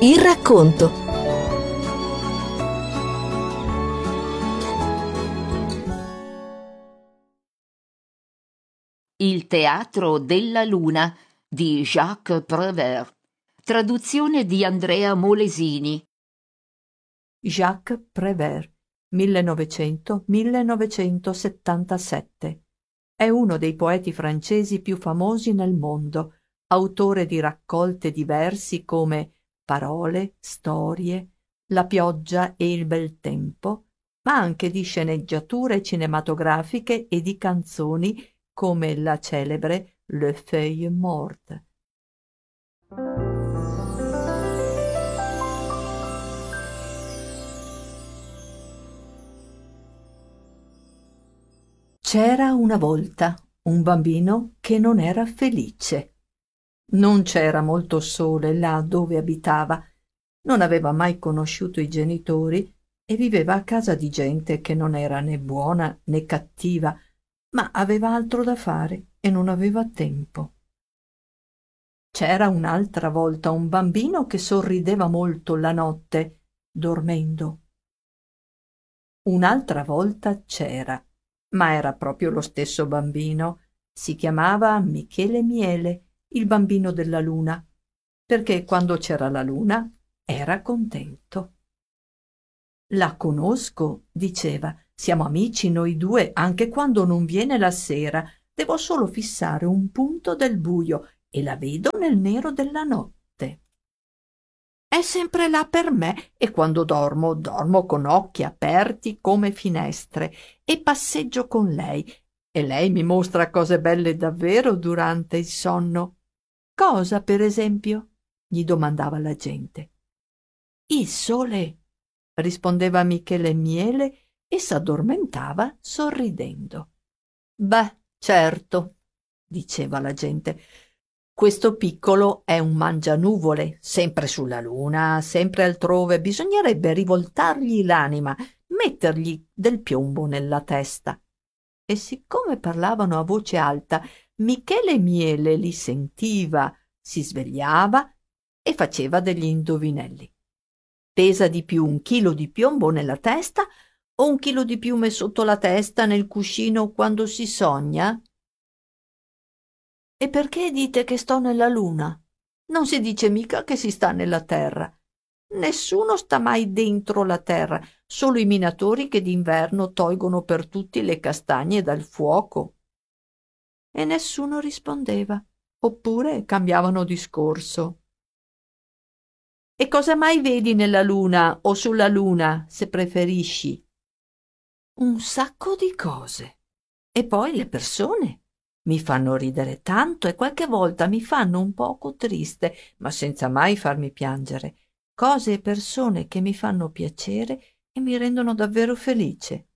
Il racconto. Il teatro della luna di Jacques Prévert. Traduzione di Andrea Molesini. Jacques Prévert, 1900-1977. È uno dei poeti francesi più famosi nel mondo, autore di raccolte di versi come Parole, storie, La pioggia e il bel tempo, ma anche di sceneggiature cinematografiche e di canzoni come la celebre Le Feuilles Mortes. C'era una volta un bambino che non era felice. Non c'era molto sole là dove abitava, non aveva mai conosciuto i genitori e viveva a casa di gente che non era né buona né cattiva, ma aveva altro da fare e non aveva tempo. C'era un'altra volta un bambino che sorrideva molto la notte, dormendo. Un'altra volta c'era, ma era proprio lo stesso bambino. Si chiamava Michele Miele, il bambino della luna, perché quando c'era la luna era contento. La conosco, diceva, siamo amici noi due anche quando non viene la sera. Devo solo fissare un punto del buio e la vedo nel nero della notte. È sempre là per me e quando dormo con occhi aperti come finestre e passeggio con lei e lei mi mostra cose belle davvero durante il sonno. Cosa, per esempio? Gli domandava la gente. Il sole, rispondeva Michele Miele e s'addormentava sorridendo. Beh, certo, diceva la gente. Questo piccolo è un mangianuvole, sempre sulla luna, sempre altrove. Bisognerebbe rivoltargli l'anima, mettergli del piombo nella testa. E siccome parlavano a voce alta, Michele Miele li sentiva, si svegliava e faceva degli indovinelli. Pesa di più un chilo di piombo nella testa o un chilo di piume sotto la testa nel cuscino quando si sogna? E perché dite che sto nella luna? Non si dice mica che si sta nella terra. Nessuno sta mai dentro la terra, solo i minatori che d'inverno tolgono per tutti le castagne dal fuoco. E nessuno rispondeva, oppure cambiavano discorso. E cosa mai vedi nella luna o sulla luna, se preferisci? Un sacco di cose. E poi le persone. Mi fanno ridere tanto e qualche volta mi fanno un poco triste, ma senza mai farmi piangere. Cose e persone che mi fanno piacere e mi rendono davvero felice.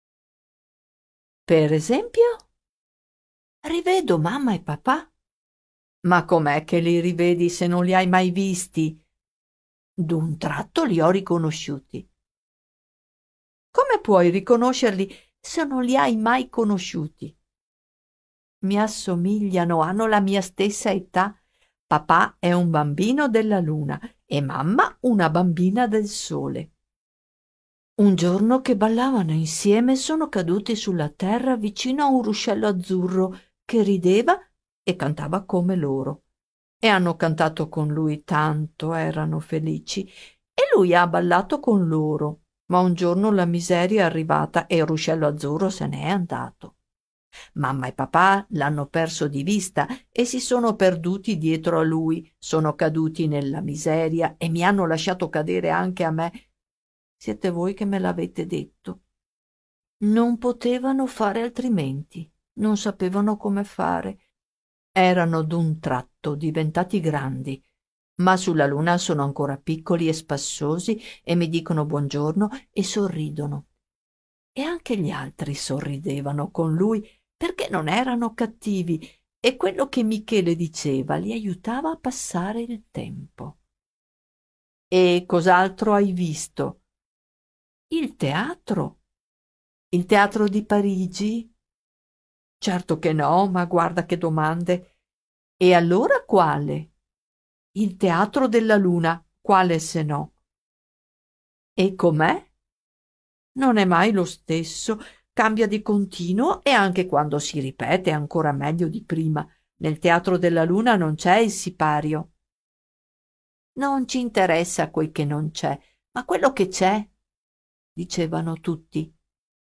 Per esempio, rivedo mamma e papà. Ma com'è che li rivedi se non li hai mai visti? D'un tratto li ho riconosciuti. Come puoi riconoscerli se non li hai mai conosciuti? Mi assomigliano, hanno la mia stessa età. Papà è un bambino della luna e mamma una bambina del sole. Un giorno che ballavano insieme sono caduti sulla terra vicino a un ruscello azzurro che rideva e cantava come loro. E hanno cantato con lui tanto, erano felici, e lui ha ballato con loro. Ma un giorno la miseria è arrivata e il ruscello azzurro se n'è andato. Mamma e papà l'hanno perso di vista e si sono perduti dietro a lui, sono caduti nella miseria e mi hanno lasciato cadere anche a me. Siete voi che me l'avete detto. Non potevano fare altrimenti, non sapevano come fare. Erano d'un tratto diventati grandi, ma sulla luna sono ancora piccoli e spassosi e mi dicono buongiorno e sorridono. E anche gli altri sorridevano con lui perché non erano cattivi e quello che Michele diceva li aiutava a passare il tempo. E cos'altro hai visto? Il teatro. Il teatro di Parigi? Certo che no, ma guarda che domande. E allora quale? Il teatro della luna, quale se no. E com'è? Non è mai lo stesso, cambia di continuo e anche quando si ripete è ancora meglio di prima. Nel Teatro della Luna non c'è il sipario. Non ci interessa quel che non c'è, ma quello che c'è, dicevano tutti.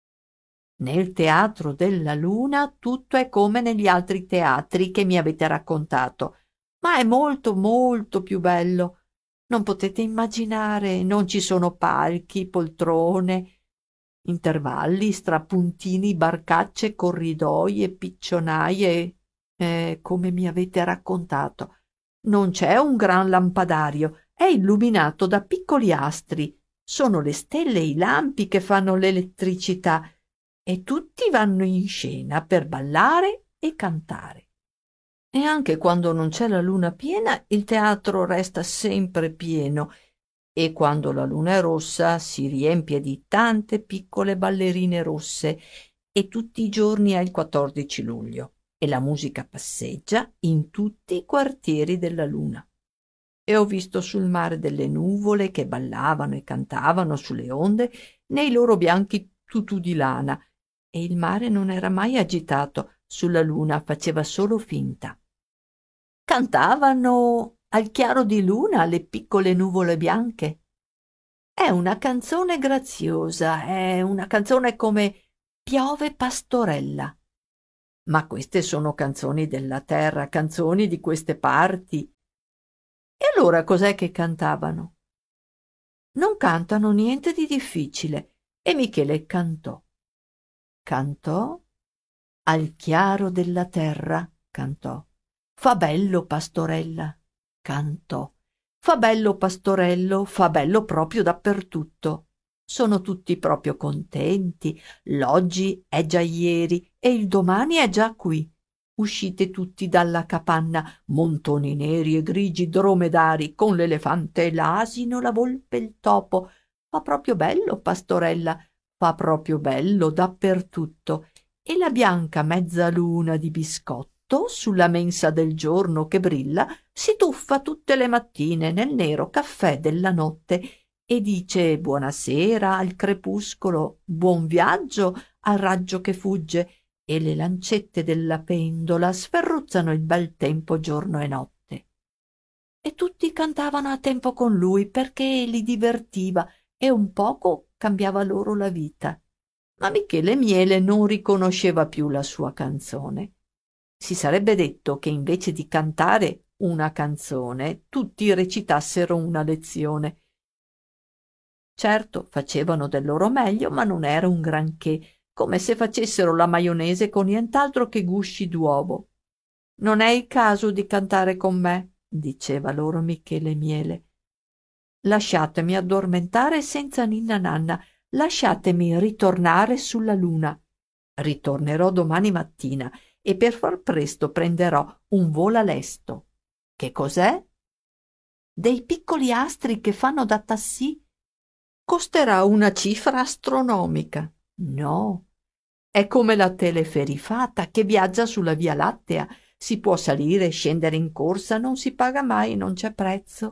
Nel Teatro della Luna tutto è come negli altri teatri che mi avete raccontato, ma è molto, molto più bello. Non potete immaginare, non ci sono palchi, poltrone, intervalli, strapuntini, barcacce, corridoi e piccionaie, come mi avete raccontato. Non c'è un gran lampadario, è illuminato da piccoli astri. Sono le stelle e i lampi che fanno l'elettricità e tutti vanno in scena per ballare e cantare. E anche quando non c'è la luna piena, il teatro resta sempre pieno e quando la luna è rossa si riempie di tante piccole ballerine rosse e tutti i giorni è il 14 luglio e la musica passeggia in tutti i quartieri della luna. E ho visto sul mare delle nuvole che ballavano e cantavano sulle onde nei loro bianchi tutù di lana e il mare non era mai agitato, sulla luna faceva solo finta. Cantavano al chiaro di luna le piccole nuvole bianche. È una canzone graziosa, è una canzone come Piove pastorella. Ma queste sono canzoni della terra, canzoni di queste parti. E allora cos'è che cantavano? Non cantano niente di difficile. E Michele cantò. Cantò al chiaro della terra, cantò. Fa bello pastorella, cantò. Fa bello pastorello, fa bello proprio dappertutto. Sono tutti proprio contenti. L'oggi è già ieri e il domani è già qui. Uscite tutti dalla capanna, montoni neri e grigi dromedari, con l'elefante, l'asino, la volpe, il topo. Fa proprio bello pastorella, fa proprio bello dappertutto. E la bianca mezzaluna di biscotto sulla mensa del giorno che brilla si tuffa tutte le mattine nel nero caffè della notte e dice buonasera al crepuscolo, buon viaggio al raggio che fugge, e le lancette della pendola sferruzzano il bel tempo giorno e notte. E tutti cantavano a tempo con lui perché li divertiva e un poco cambiava loro la vita. Ma Michele Miele non riconosceva più la sua canzone. Si sarebbe detto che invece di cantare una canzone, tutti recitassero una lezione. Certo, facevano del loro meglio, ma non era un granché, come se facessero la maionese con nient'altro che gusci d'uovo. Non è il caso di cantare con me, diceva loro Michele Miele. Lasciatemi addormentare senza ninna nanna, lasciatemi ritornare sulla luna. Ritornerò domani mattina e per far presto prenderò un vola lesto. Che cos'è? Dei piccoli astri che fanno da tassì. Costerà una cifra astronomica. No, è come la teleferifata che viaggia sulla Via Lattea. Si può salire e scendere in corsa, non si paga mai, non c'è prezzo.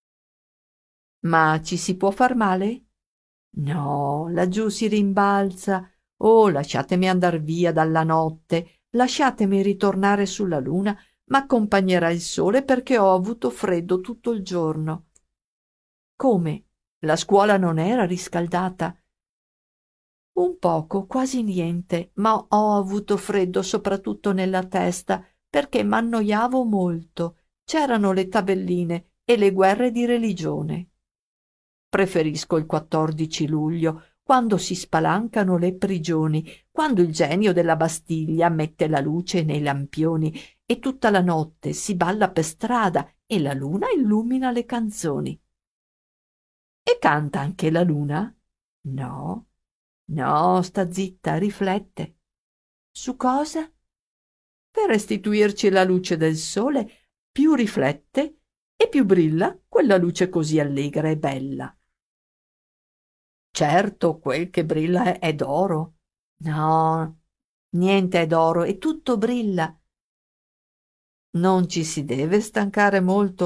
Ma ci si può far male? No, laggiù si rimbalza. Oh, lasciatemi andar via dalla notte, lasciatemi ritornare sulla luna, m'accompagnerà il sole perché ho avuto freddo tutto il giorno. Come? La scuola non era riscaldata? Un poco, quasi niente, ma ho avuto freddo soprattutto nella testa perché m'annoiavo molto. C'erano le tabelline e le guerre di religione. Preferisco il 14 luglio, quando si spalancano le prigioni, quando il genio della Bastiglia mette la luce nei lampioni e tutta la notte si balla per strada e la luna illumina le canzoni. E canta anche la luna? No, no, sta zitta, riflette. Su cosa? Per restituirci la luce del sole, più riflette e più brilla quella luce così allegra e bella. Certo, quel che brilla è d'oro. No, niente è d'oro e tutto brilla. Non ci si deve stancare molto.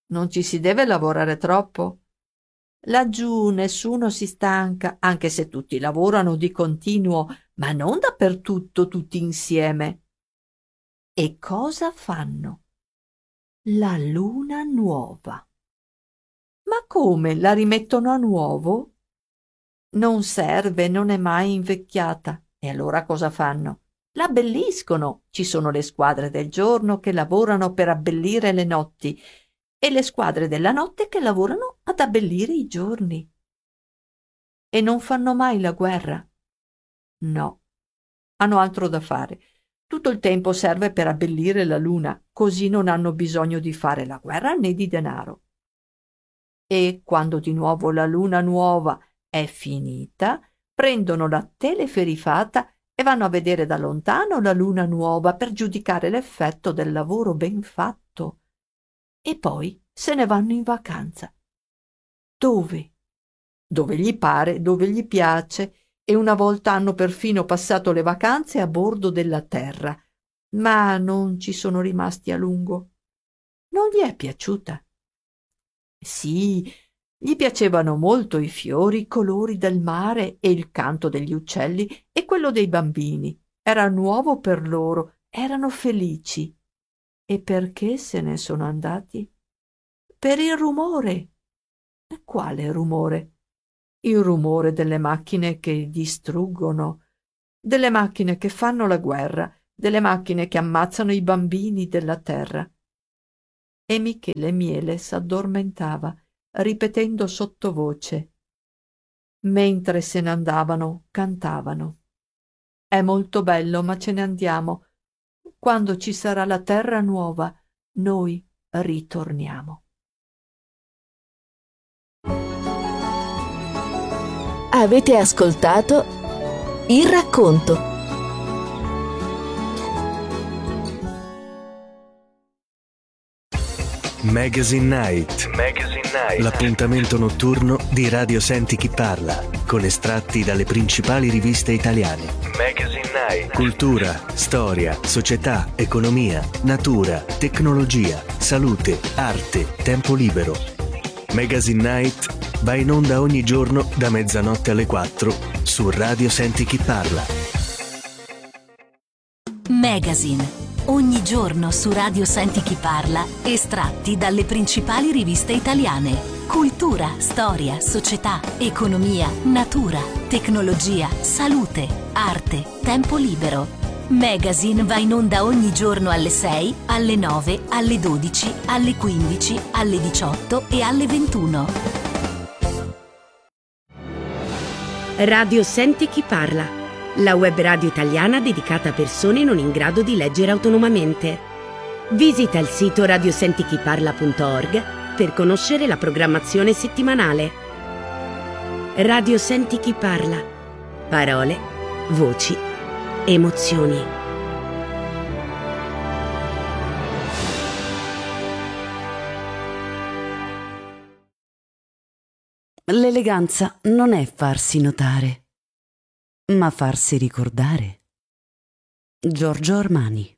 Non ci si deve lavorare troppo? Laggiù nessuno si stanca, anche se tutti lavorano di continuo, ma non dappertutto tutti insieme. E cosa fanno? La luna nuova. Ma come la rimettono a nuovo? Non serve, non è mai invecchiata. E allora cosa fanno? La abbelliscono. Ci sono le squadre del giorno che lavorano per abbellire le notti e le squadre della notte che lavorano ad abbellire i giorni. E non fanno mai la guerra? No, hanno altro da fare. Tutto il tempo serve per abbellire la luna, così non hanno bisogno di fare la guerra né di denaro. E quando di nuovo la luna nuova è finita, prendono la teleferifata e vanno a vedere da lontano la luna nuova per giudicare l'effetto del lavoro ben fatto. E poi se ne vanno in vacanza. Dove? Dove gli pare, dove gli piace, e una volta hanno perfino passato le vacanze a bordo della Terra, ma non ci sono rimasti a lungo. Non gli è piaciuta. Sì, gli piacevano molto i fiori, i colori del mare e il canto degli uccelli e quello dei bambini. Era nuovo per loro, erano felici. E perché se ne sono andati? Per il rumore. E quale rumore? Il rumore delle macchine che distruggono, delle macchine che fanno la guerra, delle macchine che ammazzano i bambini della terra. E Michele Miele s'addormentava, ripetendo sottovoce. Mentre se ne andavano, cantavano. È molto bello, ma ce ne andiamo. Quando ci sarà la terra nuova, noi ritorniamo. Avete ascoltato Il racconto. Magazine Night. L'appuntamento notturno di Radio Senti Chi Parla, con estratti dalle principali riviste italiane. Magazine Night. Cultura, storia, società, economia, natura, tecnologia, salute, arte, tempo libero. Magazine Night va in onda ogni giorno da mezzanotte alle 4 su Radio Senti Chi Parla. Magazine. Ogni giorno su Radio Senti Chi Parla, estratti dalle principali riviste italiane. Cultura, storia, società, economia, natura, tecnologia, salute, arte, tempo libero. Magazine va in onda ogni giorno alle 6, alle 9, alle 12, alle 15, alle 18 e alle 21. Radio Senti Chi Parla, la web radio italiana dedicata a persone non in grado di leggere autonomamente. Visita il sito radiosentichiparla.org per conoscere la programmazione settimanale. Radio Senti Chi Parla. Parole, voci, emozioni. L'eleganza non è farsi notare, ma farsi ricordare. Giorgio Armani.